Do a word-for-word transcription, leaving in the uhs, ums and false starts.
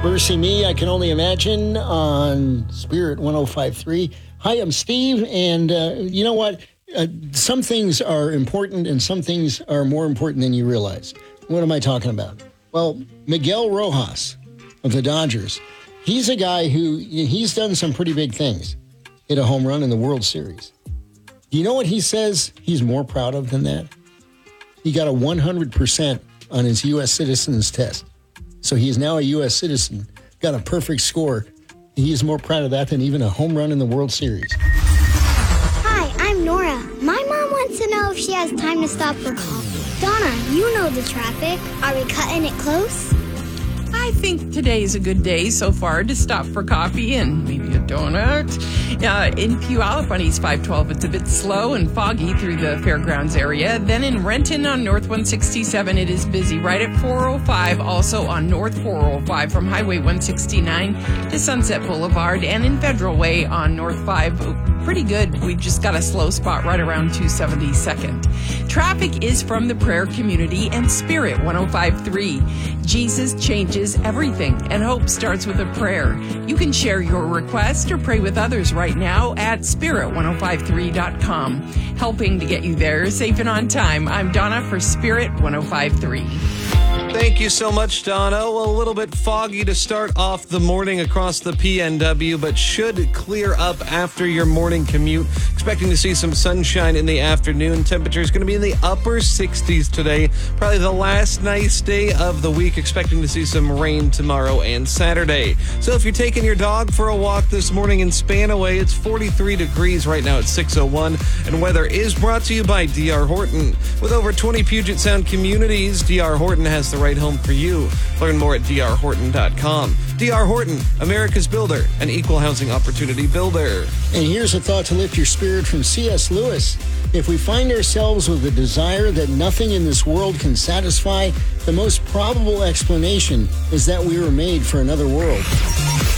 Mercy Me, I Can Only Imagine on Spirit one oh five point three. Hi, I'm Steve, and uh, you know what? Uh, some things are important, and some things are more important than you realize. What am I talking about? Well, Miguel Rojas of the Dodgers, he's a guy who, he's done some pretty big things. Hit a home run in the World Series. Do you know what he says he's more proud of than that? He got a one hundred percent on his U S citizens test. So he is now a U S citizen, got a perfect score. He is more proud of that than even a home run in the World Series. Hi, I'm Nora. My mom wants to know if she has time to stop for coffee. Donna, you know the traffic. Are we cutting it close? I think today is a good day so far to stop for coffee and maybe a donut. Uh, in Puyallup on East five twelve, it's a bit slow and foggy through the fairgrounds area. Then in Renton on North one sixty-seven, it is busy right at four oh five. Also on North four oh five from Highway one sixty-nine to Sunset Boulevard. And in Federal Way on North five, pretty good. We just got a slow spot right around two seventy-second. Traffic is from the prayer community and Spirit one oh five point three. Jesus changes everything, and hope starts with a prayer. You can share your request or pray with others right now at spirit ten fifty-three dot com. Helping to get you there safe and on time. I'm Donna for Spirit ten fifty-three. Thank you so much, Donna. Well, a little bit foggy to start off the morning across the P N W, but should clear up after your morning commute. Expecting to see some sunshine in the afternoon. Temperature is going to be in the upper sixties today. Probably the last nice day of the week. Expecting to see some rain tomorrow and Saturday. So if you're taking your dog for a walk this morning in Spanaway, it's forty-three degrees right now at six oh one. And weather is brought to you by D R Horton. With over twenty Puget Sound communities, D R Horton has the right home for you. Learn more at d r horton dot com. D R Horton, America's builder, an equal housing opportunity builder. And here's a thought to lift your spirit from C S Lewis. If we find ourselves with a desire that nothing in this world can satisfy, the most probable explanation is that we were made for another world.